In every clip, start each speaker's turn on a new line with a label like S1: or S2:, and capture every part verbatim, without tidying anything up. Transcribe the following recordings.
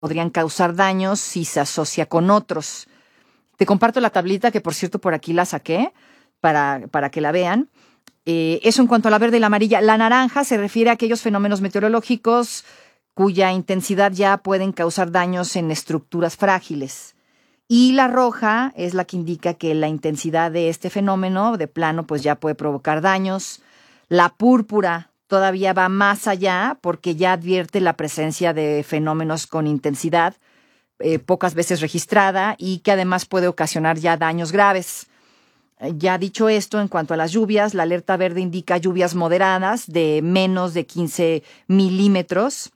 S1: podrían causar daños si se asocia con otros. Te comparto la tablita, que por cierto por aquí la saqué para, para que la vean. Eh, eso en cuanto a la verde y la amarilla. La naranja se refiere a aquellos fenómenos meteorológicos cuya intensidad ya pueden causar daños en estructuras frágiles. Y la roja es la que indica que la intensidad de este fenómeno de plano pues ya puede provocar daños. La púrpura todavía va más allá porque ya advierte la presencia de fenómenos con intensidad eh, pocas veces registrada y que además puede ocasionar ya daños graves. Ya dicho esto, en cuanto a las lluvias, la alerta verde indica lluvias moderadas de menos de quince milímetros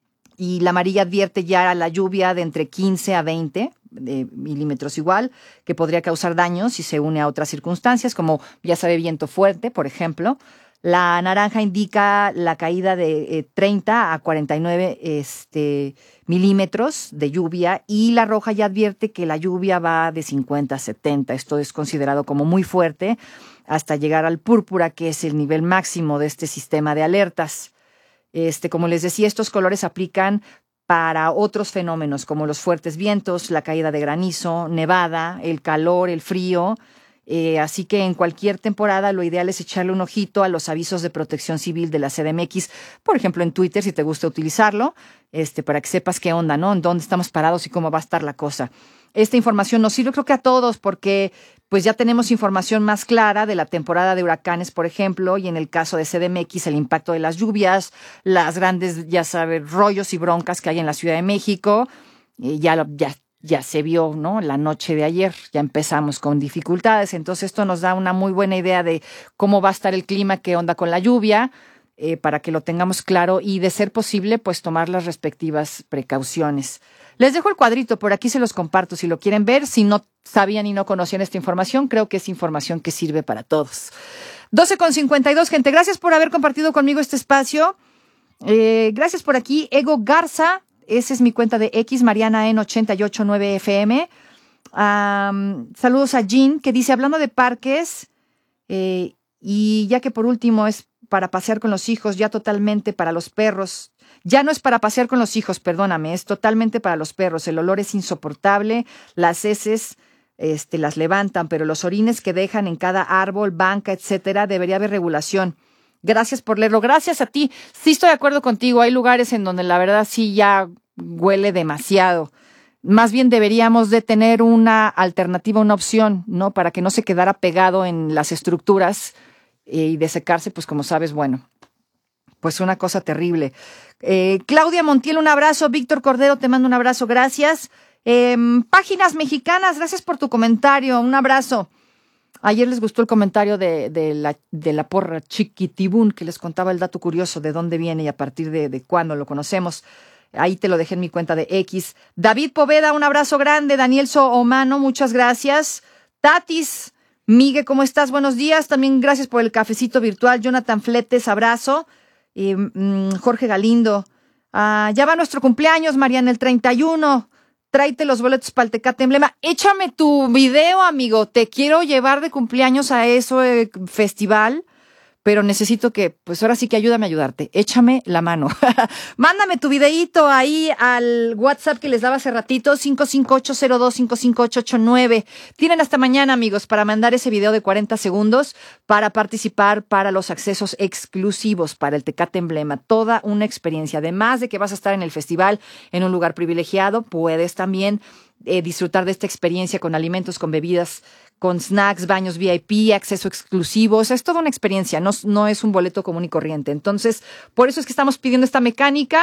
S1: y la amarilla advierte ya la lluvia de entre quince a veinte de milímetros igual, que podría causar daños si se une a otras circunstancias, como ya sabe viento fuerte, por ejemplo. La naranja indica la caída de eh, treinta a cuarenta y nueve este, milímetros de lluvia y la roja ya advierte que la lluvia va de cincuenta a setenta. Esto es considerado como muy fuerte hasta llegar al púrpura, que es el nivel máximo de este sistema de alertas. Este, como les decía, estos colores aplican para otros fenómenos como los fuertes vientos, la caída de granizo, nevada, el calor, el frío. Eh, así que en cualquier temporada lo ideal es echarle un ojito a los avisos de protección civil de la C D M X, por ejemplo en Twitter si te gusta utilizarlo, este, para que sepas qué onda, ¿no? En dónde estamos parados y cómo va a estar la cosa. Esta información nos sirve creo que a todos porque pues ya tenemos información más clara de la temporada de huracanes, por ejemplo, y en el caso de C D M X el impacto de las lluvias, las grandes, ya sabes, rollos y broncas que hay en la Ciudad de México, eh, ya lo, ya Ya se vio, ¿no? La noche de ayer, ya empezamos con dificultades. Entonces esto nos da una muy buena idea de cómo va a estar el clima, qué onda con la lluvia, eh, para que lo tengamos claro y de ser posible, pues tomar las respectivas precauciones. Les dejo el cuadrito, por aquí se los comparto si lo quieren ver. Si no sabían y no conocían esta información, creo que es información que sirve para todos. doce con cincuenta y dos, gente. Gracias por haber compartido conmigo este espacio. Eh, gracias por aquí, Ego Garza. Esa es mi cuenta de X, Mariana en ochenta y ocho nueve F M. Um, saludos a Jean, que dice, hablando de parques, eh, y ya que por último es para pasear con los hijos, ya totalmente para los perros. Ya no es para pasear con los hijos, perdóname, es totalmente para los perros. El olor es insoportable, las heces este, las levantan, pero los orines que dejan en cada árbol, banca, etcétera, debería haber regulación. Gracias por leerlo. Gracias a ti. Sí estoy de acuerdo contigo. Hay lugares en donde la verdad sí ya huele demasiado. Más bien deberíamos de tener una alternativa, una opción, ¿no? Para que no se quedara pegado en las estructuras eh, y desecarse, pues como sabes, bueno, pues una cosa terrible. Eh, Claudia Montiel, un abrazo. Víctor Cordero, te mando un abrazo. Gracias. Eh, Páginas Mexicanas, gracias por tu comentario. Un abrazo. Ayer les gustó el comentario de, de, la, de la porra Chiquitibún, que les contaba el dato curioso de dónde viene y a partir de, de cuándo lo conocemos. Ahí te lo dejé en mi cuenta de X. David Poveda, un abrazo grande. Daniel Soomano, muchas gracias. Tatis, Migue, ¿cómo estás? Buenos días. También gracias por el cafecito virtual. Jonathan Fletes, abrazo. Y, mmm, Jorge Galindo. Ah, ya va nuestro cumpleaños, Mariana, el treinta y uno. Tráete los boletos para el Tecate Emblema. Échame tu video, amigo. Te quiero llevar de cumpleaños a ese eh, festival, pero necesito que, pues ahora sí que ayúdame a ayudarte. Échame la mano. Mándame tu videíto ahí al WhatsApp que les daba hace ratito, cinco cinco ocho cero dos cinco cinco ocho ocho nueve. Tienen hasta mañana, amigos, para mandar ese video de cuarenta segundos para participar para los accesos exclusivos para el Tecate Emblema. Toda una experiencia. Además de que vas a estar en el festival en un lugar privilegiado, puedes también eh, disfrutar de esta experiencia con alimentos, con bebidas, con snacks, baños V I P, acceso exclusivo. O sea, es toda una experiencia, no, no es un boleto común y corriente. Entonces, por eso es que estamos pidiendo esta mecánica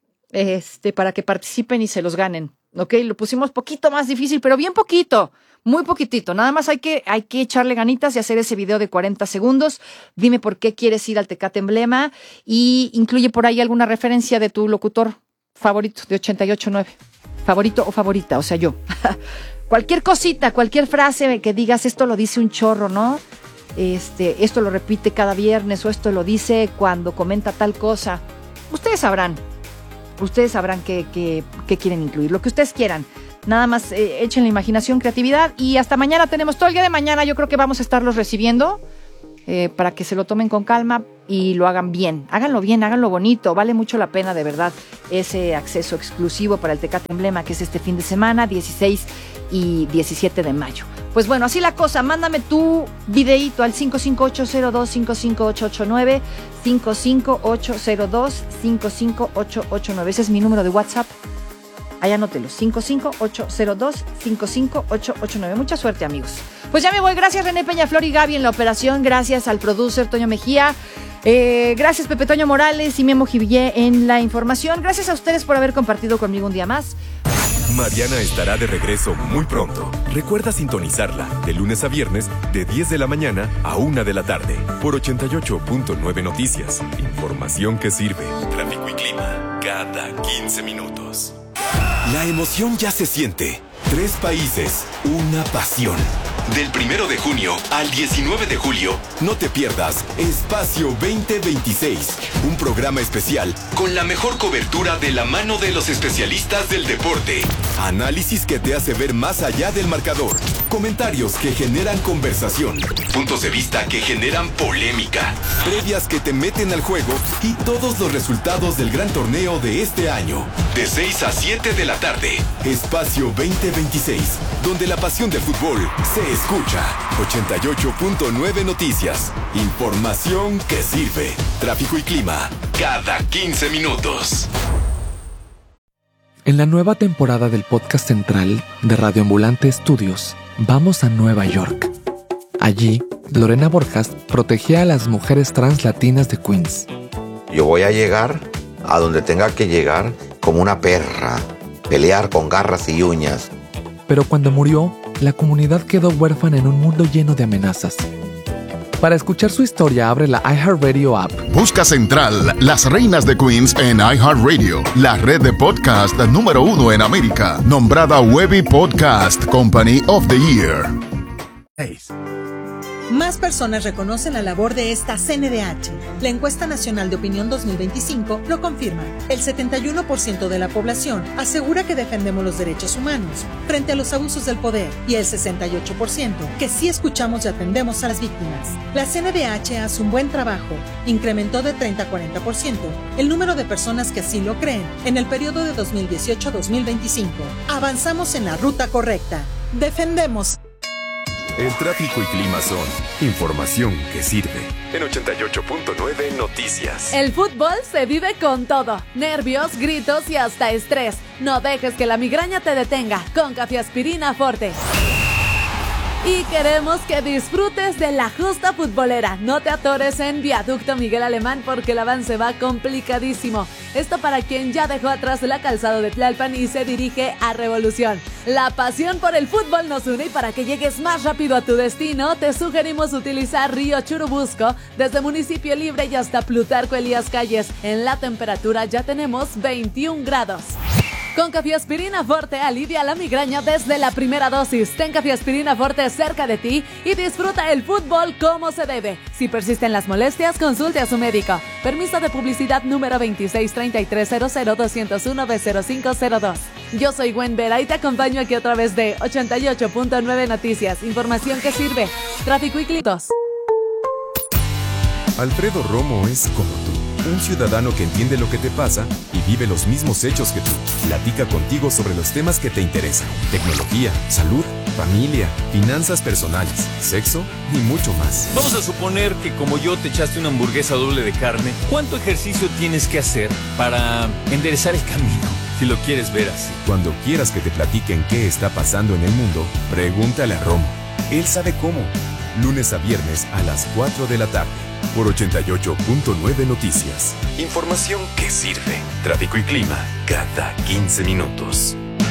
S1: este, para que participen y se los ganen. ¿Ok? Lo pusimos poquito más difícil, pero bien poquito, muy poquitito. Nada más hay que, hay que echarle ganitas y hacer ese video de cuarenta segundos. Dime por qué quieres ir al Tecate Emblema y incluye por ahí alguna referencia de tu locutor favorito de ochenta y ocho nueve. Favorito o favorita, o sea, yo. Cualquier cosita, cualquier frase que digas, esto lo dice un chorro, ¿no? Este, esto lo repite cada viernes o esto lo dice cuando comenta tal cosa. Ustedes sabrán, ustedes sabrán qué, qué, qué quieren incluir, lo que ustedes quieran. Nada más eh, echen la imaginación, creatividad y hasta mañana tenemos todo el día de mañana. Yo creo que vamos a estarlos recibiendo eh, para que se lo tomen con calma y lo hagan bien. Háganlo bien, háganlo bonito. Vale mucho la pena, de verdad, ese acceso exclusivo para el Tecate Emblema, que es este fin de semana, dieciséis y diecisiete de mayo. Pues bueno, así la cosa. Mándame tu videíto al cinco cinco ocho cero dos cinco cinco ocho ocho nueve, cinco cinco ocho cero dos cinco cinco ocho ocho nueve. Ese es mi número de WhatsApp. Ahí anótelo, cinco cinco ocho cero dos cinco cinco ocho ocho nueve. Mucha suerte, amigos. Pues ya me voy. Gracias, René Peñaflor y Gaby en la operación. Gracias al producer Toño Mejía. Eh, gracias, Pepe Toño Morales y Memo Jivillé en la información. Gracias a ustedes por haber compartido conmigo un día más.
S2: Mariana estará de regreso muy pronto. Recuerda sintonizarla de lunes a viernes de diez de la mañana a una de la tarde por ochenta y ocho punto nueve Noticias. Información que sirve. Tráfico y clima cada quince minutos. La emoción ya se siente. Tres países, una pasión. Del primero de junio al diecinueve de julio, no te pierdas Espacio veinte veintiséis, un programa especial con la mejor cobertura de la mano de los especialistas del deporte. Análisis que te hace ver más allá del marcador, comentarios que generan conversación, puntos de vista que generan polémica, previas que te meten al juego y todos los resultados del gran torneo de este año. De seis a siete de la tarde, Espacio veinte veintiséis, donde la pasión del fútbol se escucha. ochenta y ocho punto nueve Noticias. Información que sirve. Tráfico y clima cada quince minutos.
S3: En la nueva temporada del podcast central de Radio Ambulante Estudios, vamos a Nueva York. Allí, Lorena Borjas protegía a las mujeres trans latinas de Queens.
S4: Yo voy a llegar a donde tenga que llegar como una perra, pelear con garras y uñas.
S3: Pero cuando murió, la comunidad quedó huérfana en un mundo lleno de amenazas. Para escuchar su historia, abre la iHeartRadio app.
S5: Busca Central, las reinas de Queens en iHeartRadio, la red de podcast número uno en América, nombrada Webby Podcast Company of the Year.
S6: Más personas reconocen la labor de esta C N D H. La encuesta nacional de opinión dos mil veinticinco lo confirma. El setenta y uno por ciento de la población asegura que defendemos los derechos humanos frente a los abusos del poder y el sesenta y ocho por ciento que sí escuchamos y atendemos a las víctimas. La C N D H hace un buen trabajo. Incrementó de treinta a cuarenta por ciento el número de personas que así lo creen en el periodo de dos mil dieciocho a dos mil veinticinco. Avanzamos en la ruta correcta. Defendemos.
S2: El tráfico y clima son información que sirve. En ochenta y ocho punto nueve Noticias.
S7: El fútbol se vive con todo. Nervios, gritos y hasta estrés. No dejes que la migraña te detenga con Cafeaspirina Forte. Y queremos que disfrutes de la justa futbolera. No te atores en Viaducto Miguel Alemán porque el avance va complicadísimo. Esto para quien ya dejó atrás la calzada de Tlalpan y se dirige a Revolución. La pasión por el fútbol nos une y para que llegues más rápido a tu destino, te sugerimos utilizar Río Churubusco desde Municipio Libre y hasta Plutarco Elías Calles. En la temperatura ya tenemos veintiún grados. Con Cafeaspirina Forte alivia la migraña desde la primera dosis. Ten Cafeaspirina Forte cerca de ti y disfruta el fútbol como se debe. Si persisten las molestias, consulte a su médico. Permiso de publicidad número veintiséis treinta y tres cero cero doscientos uno B cero cinco cero dos. Yo soy Gwen Vera y te acompaño aquí a través de ochenta y ocho punto nueve Noticias. Información que sirve. Tráfico y clitos.
S2: Alfredo Romo es como tú. Un ciudadano que entiende lo que te pasa y vive los mismos hechos que tú. Platica contigo sobre los temas que te interesan. Tecnología, salud, familia, finanzas personales, sexo y mucho más.
S8: Vamos a suponer que como yo te echaste una hamburguesa doble de carne. ¿Cuánto ejercicio tienes que hacer para enderezar el camino? Si lo quieres ver así.
S2: Cuando quieras que te platiquen qué está pasando en el mundo, pregúntale a Romo. Él sabe cómo. Lunes a viernes a las cuatro de la tarde. Por ochenta y ocho punto nueve Noticias. Información que sirve. Tráfico y clima cada quince minutos.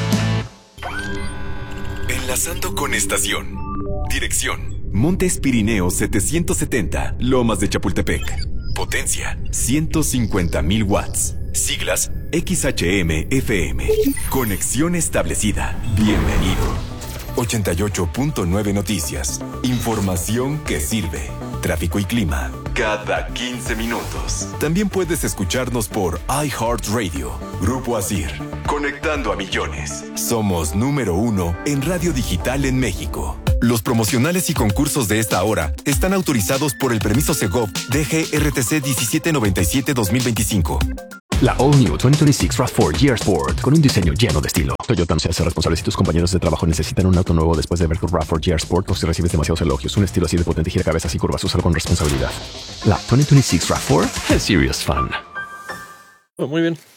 S2: Enlazando con estación. Dirección: Montes Pirineos setecientos setenta, Lomas de Chapultepec. Potencia: ciento cincuenta mil watts. Siglas: X H M F M. Conexión establecida. Bienvenido. ochenta y ocho punto nueve Noticias. Información que sirve. Tráfico y clima cada quince minutos. También puedes escucharnos por iHeartRadio. Grupo Asir. Conectando a millones. Somos número uno en radio digital en México. Los promocionales y concursos de esta hora están autorizados por el permiso Segov D G R T C diecisiete noventa y siete dos mil veinticinco.
S9: La All New dos mil veintiséis RAV cuatro G R Sport con un diseño lleno de estilo. Toyota no se hace responsable si tus compañeros de trabajo necesitan un auto nuevo después de ver tu RAV cuatro G R Sport o si recibes demasiados elogios. Un estilo así de potente gira cabezas y curvas. Úsalo con responsabilidad. La dos mil veintiséis RAV cuatro es serious fun.
S10: Oh, muy bien.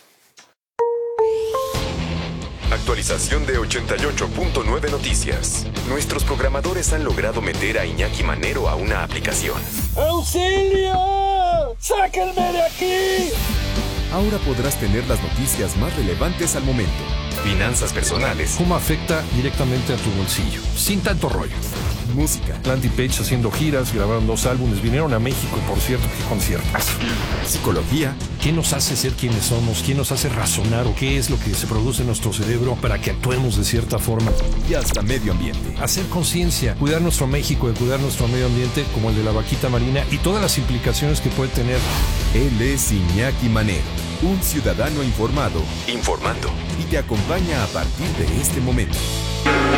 S2: Actualización de ochenta y ocho punto nueve Noticias. Nuestros programadores han logrado meter a Iñaki Manero a una aplicación.
S11: ¡Auxilio! ¡Sáquenme de aquí!
S2: Ahora podrás tener las noticias más relevantes al momento. Finanzas personales.
S10: ¿Cómo afecta directamente a tu bolsillo? Sin tanto rollo.
S2: Música.
S10: Lanty Page haciendo giras, grabaron dos álbumes, vinieron a México y por cierto, qué conciertas.
S2: Psicología.
S10: ¿Qué nos hace ser quienes somos? ¿Qué nos hace razonar? ¿O qué es lo que se produce en nuestro cerebro para que actuemos de cierta forma?
S2: Y hasta medio ambiente.
S10: Hacer conciencia, cuidar nuestro México y cuidar nuestro medio ambiente como el de la vaquita marina y todas las implicaciones que puede tener.
S2: Él es Iñaki Manero, un ciudadano informado, informando, y te acompaña a partir de este momento.